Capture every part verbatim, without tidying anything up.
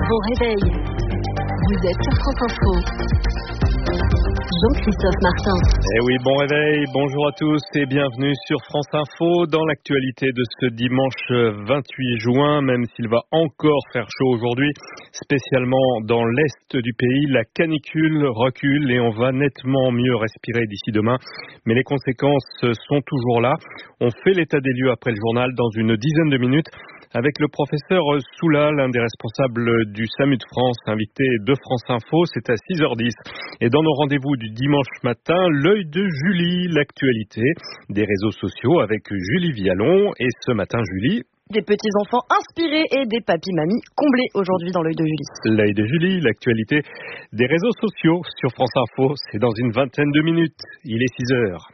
Bon réveil. Vous êtes sur France Info. Jean-Christophe Martin. Eh oui, bon réveil, bonjour à tous et bienvenue sur France Info. Dans l'actualité de ce dimanche vingt-huit juin, même s'il va encore faire chaud aujourd'hui, spécialement dans l'est du pays, la canicule recule et on va nettement mieux respirer d'ici demain. Mais les conséquences sont toujours là. On fait l'état des lieux après le journal dans une dizaine de minutes avec le professeur Soula, l'un des responsables du SAMU de France, invité de France Info. C'est à six heures dix. Et dans nos rendez-vous du dimanche matin, l'œil de Julie, l'actualité des réseaux sociaux avec Julie Vialon. Et ce matin, Julie... Des petits-enfants inspirés et des papis-mamies comblés aujourd'hui dans l'œil de Julie. L'œil de Julie, l'actualité des réseaux sociaux sur France Info. C'est dans une vingtaine de minutes. Il est six heures.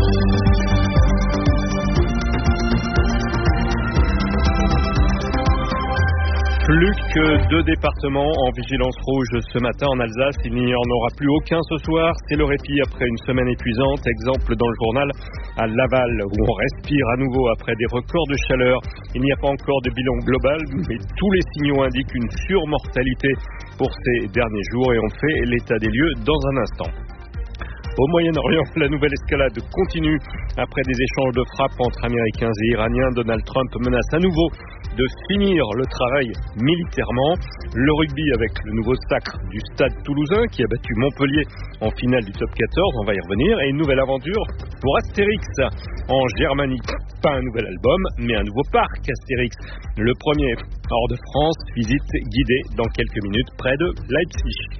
Plus que deux départements en vigilance rouge ce matin en Alsace. Il n'y en aura plus aucun ce soir. C'est le répit après une semaine épuisante. Exemple dans le journal à Laval où on respire à nouveau après des records de chaleur. Il n'y a pas encore de bilan global, mais tous les signaux indiquent une surmortalité pour ces derniers jours et on fait l'état des lieux dans un instant. Au Moyen-Orient, la nouvelle escalade continue. Après des échanges de frappes entre Américains et Iraniens, Donald Trump menace à nouveau de finir le travail militairement. Le rugby avec le nouveau sacre du Stade Toulousain qui a battu Montpellier en finale du top quatorze, on va y revenir. Et une nouvelle aventure pour Astérix en Germanie. Pas un nouvel album, mais un nouveau parc Astérix. Le premier hors de France, visite guidée dans quelques minutes près de Leipzig.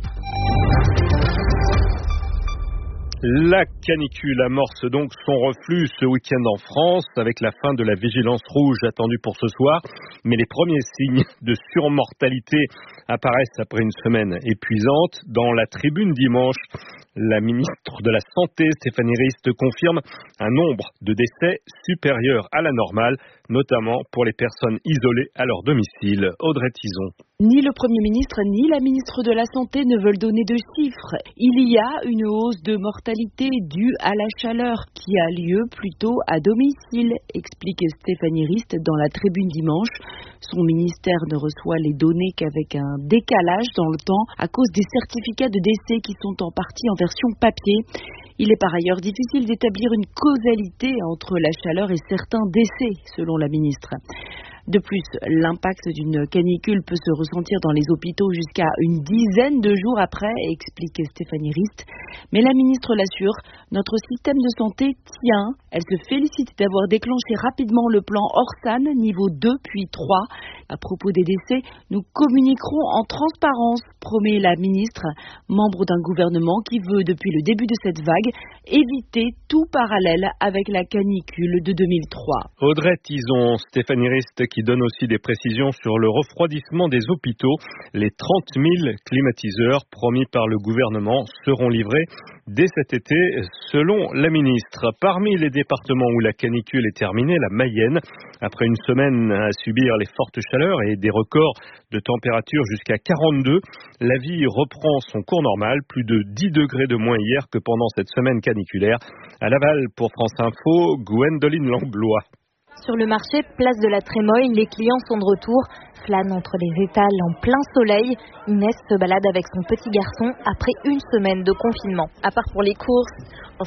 La canicule amorce donc son reflux ce week-end en France avec la fin de la vigilance rouge attendue pour ce soir. Mais les premiers signes de surmortalité apparaissent après une semaine épuisante. Dans la tribune dimanche, la ministre de la Santé, Stéphanie Rist, confirme un nombre de décès supérieur à la normale, notamment pour les personnes isolées à leur domicile. Audrey Tison. Ni le Premier ministre ni la ministre de la Santé ne veulent donner de chiffres. Il y a une hausse de mortalité due à la chaleur qui a lieu plutôt à domicile, explique Stéphanie Rist dans la tribune dimanche. Son ministère ne reçoit les données qu'avec un décalage dans le temps à cause des certificats de décès qui sont en partie en version papier. Il est par ailleurs difficile d'établir une causalité entre la chaleur et certains décès, selon la ministre. De plus, l'impact d'une canicule peut se ressentir dans les hôpitaux jusqu'à une dizaine de jours après, explique Stéphanie Rist. Mais la ministre l'assure, notre système de santé tient. Elle se félicite d'avoir déclenché rapidement le plan Orsan, niveau deux puis trois. À propos des décès, nous communiquerons en transparence, promet la ministre, membre d'un gouvernement qui veut, depuis le début de cette vague, éviter tout parallèle avec la canicule de deux mille trois. Audrey Tison, Stéphanie Rist qui donne aussi des précisions sur le refroidissement des hôpitaux. Les trente mille climatiseurs promis par le gouvernement seront livrés dès cet été, selon la ministre. Parmi les départements où la canicule est terminée, la Mayenne, après une semaine à subir les fortes chaleurs et des records de température jusqu'à quarante-deux, la vie reprend son cours normal, plus de dix degrés de moins hier que pendant cette semaine caniculaire. À Laval, pour France Info, Gwendoline Langlois. Sur le marché, place de la Trémoille, les clients sont de retour, flânent entre les étals en plein soleil. Inès se balade avec son petit garçon après une semaine de confinement. À part pour les courses,